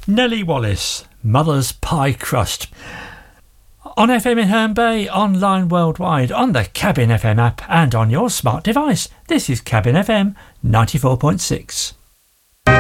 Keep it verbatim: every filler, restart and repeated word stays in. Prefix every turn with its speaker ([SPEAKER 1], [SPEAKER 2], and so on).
[SPEAKER 1] Nellie Wallace, Mother's Pie Crust. On F M in Herne Bay, online worldwide, on the Cabin F M app and on your smart device. This is Cabin F M ninety-four point six.